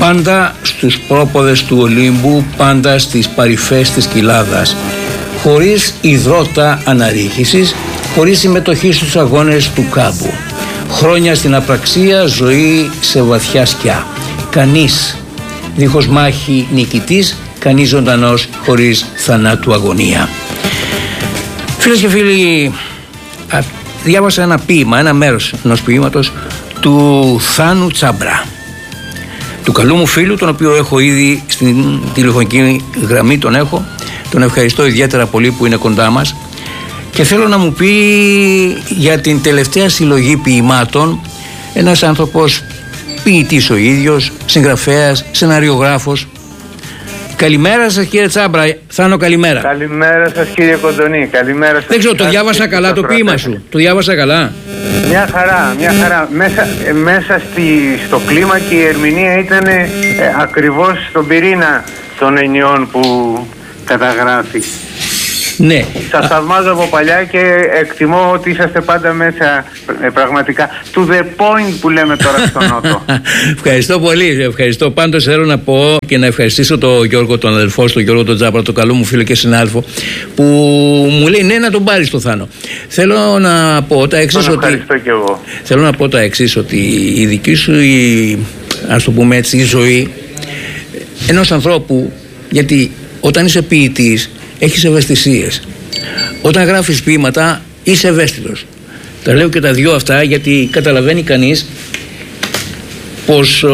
Πάντα στους πρόποδες του Ολύμπου, πάντα στις παρυφές της κοιλάδας, χωρίς υδρότα αναρρίχησης, χωρίς συμμετοχή στους αγώνες του κάμπου. Χρόνια στην απραξία, ζωή σε βαθιά σκιά. Κανείς δίχως μάχη νικητής, κανείς ζωντανός χωρίς θανάτου αγωνία. Φίλες και φίλοι, διάβασα ένα ποίημα, ένα μέρος ενός ποίηματος του Θάνου Τσάμπρα, του καλού μου φίλου, τον οποίο έχω ήδη στην τηλεφωνική γραμμή, τον ευχαριστώ ιδιαίτερα πολύ που είναι κοντά μας και θέλω να μου πει για την τελευταία συλλογή ποιημάτων, ένας άνθρωπος ποιητής ο ίδιος, συγγραφέας, σεναριογράφος. Καλημέρα σας κύριε Τσάμπρα. Θάνο, καλημέρα. Καλημέρα σας κύριε Κοντονή. Καλημέρα σας. Δεν ξέρω, το διάβασα καλά το ποίημα σου? Το διάβασα καλά? Μια χαρά. Μέσα στο κλίμα και η ερμηνεία ήταν ακριβώς στον πυρήνα των ενιών που καταγράφει. Ναι. Σας θαυμάζω από παλιά και εκτιμώ ότι είσαστε πάντα μέσα, πραγματικά to the point που λέμε τώρα στο Νότο. Ευχαριστώ πολύ, ευχαριστώ. Πάντως θέλω να πω και να ευχαριστήσω τον Γιώργο, τον αδελφό, τον Γιώργο τον Τζάμπρα, τον καλό μου φίλο και συνάδελφο, που μου λέει ναι, να τον πάρεις το Θάνο. Θέλω να πω τα εξής, ευχαριστώ και εγώ. Θέλω να πω τα εξής, ότι η δική σου, ας το πούμε έτσι, η ζωή ενός ανθρώπου, γιατί όταν είσαι ποιητής έχεις ευαισθησίες. Όταν γράφεις ποίηματα είσαι ευαίσθητος. Τα λέω και τα δυο αυτά γιατί καταλαβαίνει κανείς πως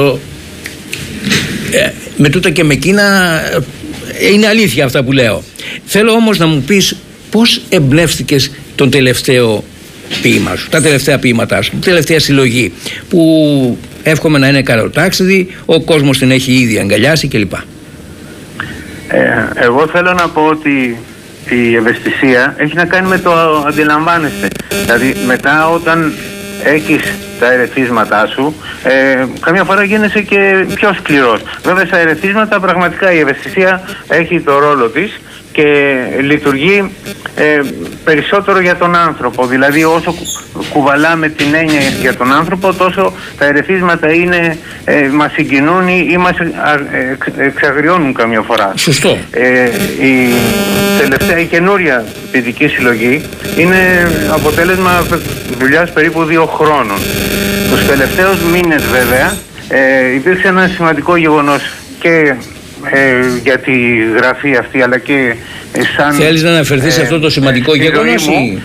με τούτα και με εκείνα είναι αλήθεια αυτά που λέω. Θέλω όμως να μου πεις πώς εμπνεύστηκες τον τελευταίο ποίημα σου, τα τελευταία ποίηματά σου, την τελευταία συλλογή που εύχομαι να είναι καροτάξιδη, ο κόσμος την έχει ήδη αγκαλιάσει κλπ. Εγώ θέλω να πω ότι η ευαισθησία έχει να κάνει με το αντιλαμβάνεστε. Δηλαδή μετά όταν έχεις τα ερεθίσματά σου, καμιά φορά γίνεσαι και πιο σκληρός. Βέβαια στα ερεθίσματα πραγματικά η ευαισθησία έχει το ρόλο της και λειτουργεί περισσότερο για τον άνθρωπο. Δηλαδή όσο κουβαλάμε την έννοια για τον άνθρωπο, τόσο τα ερεθίσματα είναι, μας συγκινούν ή μας εξαγριώνουν καμιά φορά. Σωστό. Η τελευταία, η καινούρια ποιητική συλλογή είναι αποτέλεσμα δουλειάς περίπου 2 χρόνων. Τους τελευταίους μήνες βέβαια υπήρξε ένα σημαντικό γεγονός και για τη γραφή αυτή, αλλά και σαν... Θέλεις να αναφερθείς σε αυτό το σημαντικό γεγονός ή...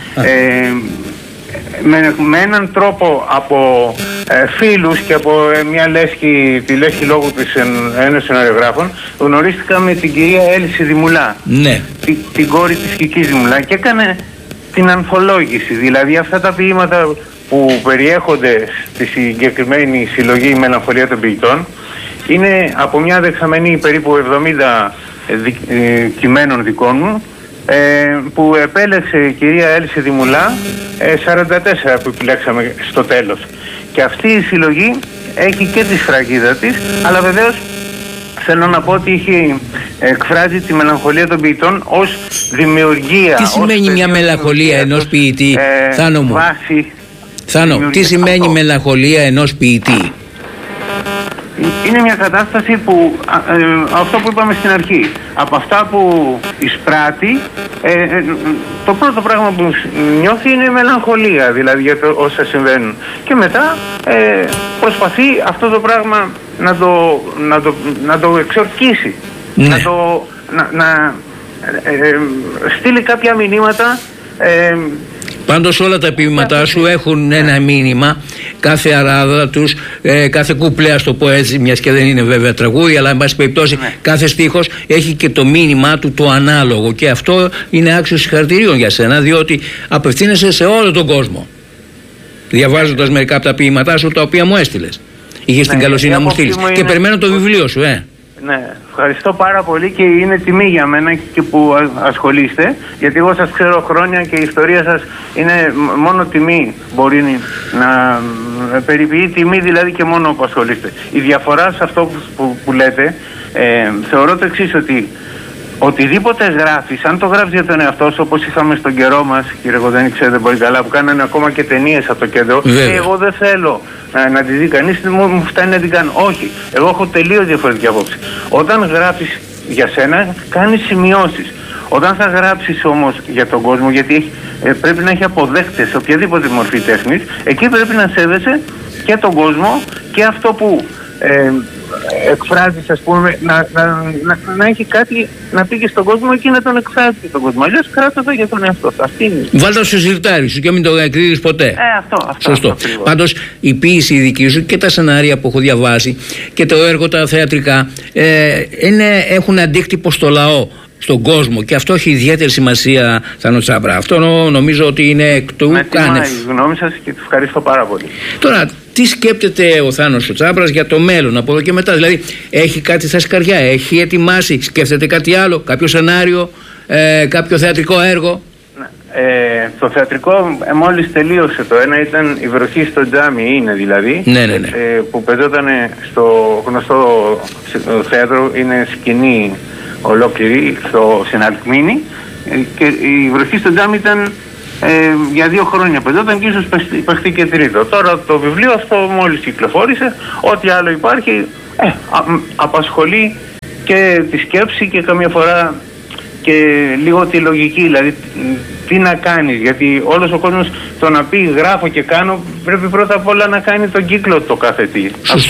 με έναν τρόπο από φίλους και από μια λέσχη, τη λέσχη λόγου της Ένωσης Σεναριογράφων, γνωρίστηκα με την κυρία Έλση Δημουλά, ναι, την κόρη της Κικής Δημουλά, και έκανε την ανθολόγηση, δηλαδή αυτά τα ποίηματα που περιέχονται στη συγκεκριμένη συλλογή «Η Μελαγχολία των Ποιητών» είναι από μια δεξαμενή περίπου 70 κειμένων δικών μου, που επέλεξε η κυρία Έλση Δημουλά, 44 που επιλέξαμε στο τέλος. Και αυτή η συλλογή έχει και τη σφραγίδα της, αλλά βεβαίως θέλω να πω ότι εκφράζει τη μελαγχολία των ποιητών ως δημιουργία. Τι σημαίνει μια μελαγχολία ενός ποιητή, Θάνο μου? Θάνο, τι σημαίνει μελαγχολία ενός ποιητή? Είναι μια κατάσταση που, αυτό που είπαμε στην αρχή, από αυτά που εισπράττει, το πρώτο πράγμα που νιώθει είναι μελαγχολία, δηλαδή για όσα συμβαίνουν. Και μετά προσπαθεί αυτό το πράγμα να το εξορκίσει, ναι, να στείλει κάποια μηνύματα. Πάντως όλα τα ποίηματά σου έχουν ένα μήνυμα, κάθε αράδα τους, κάθε κουπλέ, ας το πω έτσι, μιας και δεν είναι βέβαια τραγούδι, αλλά εν πάση περιπτώσει κάθε στίχος έχει και το μήνυμά του το ανάλογο, και αυτό είναι άξιο συγχαρητηρίων για σένα, διότι απευθύνεσαι σε όλο τον κόσμο διαβάζοντας μερικά από τα ποίηματά σου τα οποία μου έστειλες. Είχες την καλοσύνη να μου στείλεις και περιμένω το βιβλίο σου. Ναι, ευχαριστώ πάρα πολύ και είναι τιμή για μένα και που ασχολείστε, γιατί εγώ σας ξέρω χρόνια και η ιστορία σας είναι μόνο τιμή, μπορεί να περιποιεί τιμή δηλαδή και μόνο που ασχολείστε. Η διαφορά σε αυτό που λέτε, θεωρώ το εξής, ότι οτιδήποτε γράφεις, αν το γράφεις για τον εαυτό σου, όπως είχαμε στον καιρό μας, κύριε Κοντανή, ξέρετε πολύ καλά, που κάνανε ακόμα και ταινίες από το κέντρο. Εγώ δεν θέλω να τη δει κανείς, μου φτάνει να την κάνω. Όχι, εγώ έχω τελείως διαφορετική απόψη. Όταν γράφεις για σένα, κάνεις σημειώσεις. Όταν θα γράψεις όμως για τον κόσμο, γιατί πρέπει να έχει αποδέχτες σε οποιαδήποτε μορφή τέχνης, εκεί πρέπει να σέβεσαι και τον κόσμο και αυτό που εκφράζεις, ας πούμε, να έχει κάτι να πει και στον κόσμο και να τον εκφράζει και τον κόσμο. Αλλιώς κράτω το για τον εαυτό. Αυτή είναι. Βάλτε στο σιρτάρι σου και μην το εκρίνεις ποτέ. Αυτό. Σωστό. Πάντως η ποίηση δική σου και τα σενάρια που έχω διαβάσει και το έργο τα θεατρικά έχουν αντίκτυπο στο λαό, στον κόσμο, και αυτό έχει ιδιαίτερη σημασία, Θάνο Τσάμπρα. Αυτό νομίζω ότι είναι εκ του κάνευ. Η γνώμη σας και του ευχαριστώ πάρα πολύ. Τώρα, τι σκέπτεται ο Θάνος ο Τσάμπρας για το μέλλον από εδώ και μετά? Δηλαδή, έχει κάτι στα σκαριά, έχει ετοιμάσει, σκέφτεται κάτι άλλο, κάποιο σενάριο, κάποιο θεατρικό έργο? Το θεατρικό μόλις τελείωσε. Το ένα ήταν Η βροχή στο τζάμι, είναι δηλαδή, ναι. Που παίζονταν στο γνωστό θέατρο, είναι σκηνή ολόκληρη στην Αλκμίνη, και Η βροχή στο τζάμι ήταν για 2 χρόνια παίζονταν και ίσως υπαχθεί και τρίτο. Τώρα το βιβλίο αυτό μόλις κυκλοφόρησε, ό,τι άλλο υπάρχει απασχολεί και τη σκέψη και καμιά φορά και λίγο τη λογική, δηλαδή τι να κάνεις, γιατί όλος ο κόσμος το να πει γράφω και κάνω, πρέπει πρώτα απ' όλα να κάνει τον κύκλο το κάθε τι.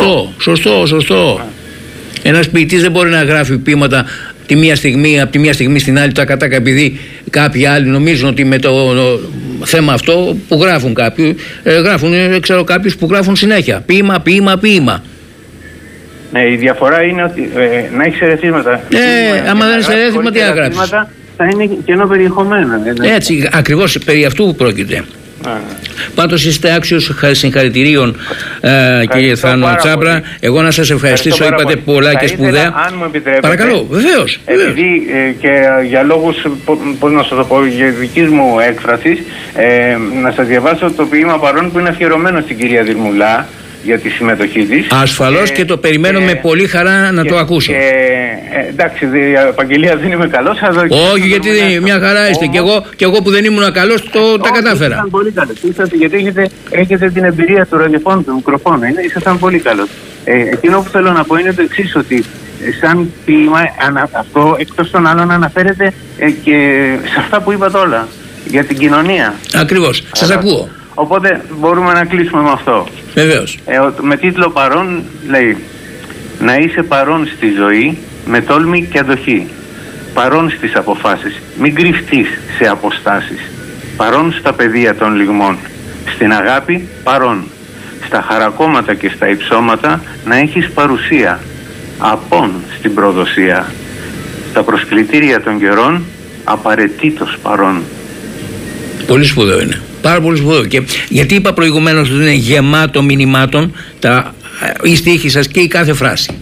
Σωστό. Ένας ποιητής δεν μπορεί να γράφει ποίηματα από τη μία στιγμή στην άλλη τάκα, επειδή κάποιοι άλλοι νομίζουν ότι με το θέμα αυτό που γράφουν κάποιοι, ξέρω κάποιους που γράφουν συνέχεια ποίημα. Ναι, η διαφορά είναι ότι να έχεις ερεθίσματα. Άμα δεν έχεις ερεθίσματα, τι να γράψεις? Θα είναι κενό περιεχομένο. Έτσι, ακριβώς περί αυτού πρόκειται. Πάντως είστε άξιος συγχαρητηρίων, κύριε Θάνο Τσάμπρα. Εγώ να σας ευχαριστήσω, είπατε πολλά και σπουδαία. Αν μου επιτρέπετε, παρακαλώ, βεβαίως. Επειδή και για λόγους, πώς να σας το πω, για δικής μου έκφρασης, να σας διαβάσω το ποίημα Παρών, που είναι αφιερωμένο στην κυρία Δυρμουλά για τη συμμετοχή της. Ασφαλώς και το περιμένω με πολύ χαρά να το ακούσω. Εντάξει, επαγγελία δεν είμαι καλός. Όχι, γιατί μια χαρά είστε. Και εγώ που δεν ήμουν καλός τα κατάφερα. Ήσασταν πολύ καλός. Γιατί έχετε την εμπειρία του ραδιοφώνου, του μικροφώνου. Ήσασταν πολύ καλός. Εκείνο που θέλω να πω είναι το εξής, ότι σαν ποίημα αυτό εκτός των άλλων αναφέρεται και σε αυτά που είπατε όλα για την κοινωνία. Ακριβώς. Σας ακούω. Οπότε μπορούμε να κλείσουμε με αυτό. Βεβαίως. Με τίτλο Παρών λέει: να είσαι παρών στη ζωή με τόλμη και αντοχή. Παρών στις αποφάσεις, μην κρυφτείς σε αποστάσεις. Παρών στα πεδία των λυγμών. Στην αγάπη παρών. Στα χαρακόμματα και στα υψώματα να έχεις παρουσία. Απόν στην προδοσία. Στα προσκλητήρια των καιρών απαραίτητος παρών. Πολύ σπουδαίο είναι. Πάρα πολύ σπουδαίο. Και γιατί είπα προηγουμένως ότι είναι γεμάτο μηνυμάτων η στίχη σας και η κάθε φράση.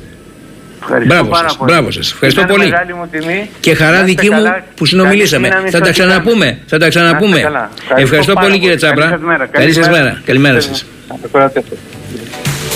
Μπράβο σας. Ευχαριστώ πολύ. Μεγάλη μου τιμή. Και χαρά δική μου που συνομιλήσαμε. Θα τα ξαναπούμε. Ευχαριστώ πολύ, κύριε Τσάμπρα. Καλή σας μέρα. Καλημέρα σας.